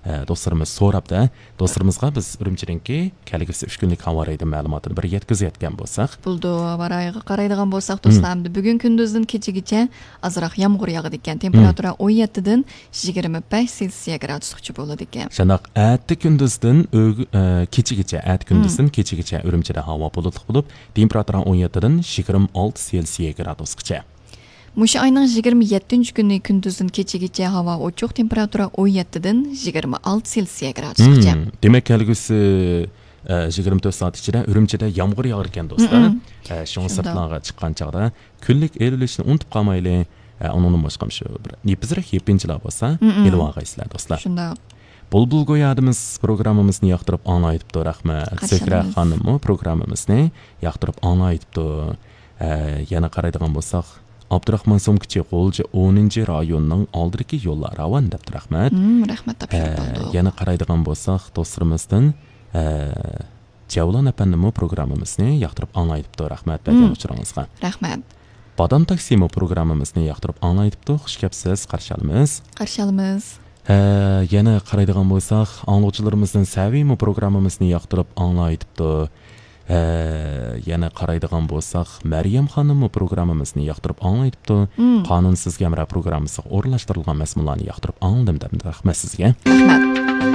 do'stlarimiz so'rabdi. Do'stlarimizga biz Urumchininki kelgusi 3 kunlik havo raydi ma'lumotini bir yetkazayotgan bo'lsak, Buldu varayga qaraydigan bo'lsak do'stlar, bugun kunduzdan kechigacha azroq yomg'ir yog'adi ekan. Temperatura 17 dan 25 Selsiya gradusgacha bo'ladi ekan. Shundoq atdi kunduzdan kechigacha Urumchida havo bulutli bo'lib, temperatura 17 dan 26 Selsiya gradusgacha. Mushu oyning 27-kuni kunduzdan kechigacha havo ochiq, temperatura 17 dan 26 Selsiya gradusgacha. Demak, kelgusi 24 soat ichida Urumchida yomg'ir yog'ar ekan do'stlar. Shunga sirtlarga chiqqan chaqda kunlik elilishni unutib qolmayli. Onun boshqa shu bir nepizrak yepinchilar bo'lsa, elib olgaysizlar do'stlar. Shundoq. Bulbul go'yadimiz programmamizni yoqtirib anglayibdi, rahmat. Sekra xonim programmamizni yoqtirib anglayibdi. Yana qaraydigan bo'lsak, Abdurahmon Somkichi Qo'lchi 10-rayonning oldidagi yo'llar ravan deb rahmat. Rahmat topshirib bo'ldi. Yana qaraydigan bo'lsak, do'stlarimizdan Javlon apandimi programmamizni yoqtirib anglayibdi, rahmat bergan uchuringizga. Rahmat. Badam taksimi programmamizni yoqtirib anglayibdi, xush kelibsiz, qarshi olamiz. Qarshi olamiz. Yana qaraydigan bo'lsak, anglovchilarimizdan Savimi programmamizni yoqtirib anglayibdi. Yana qaraydigan bo'lsak, Maryam xonim programmamizni yoqtirib anglayibdi. Qonunsiz gamra programmasiga o'rnashtirilgan mazmunlarni yoqtirib angladim deb rahmat sizga. Rahmat.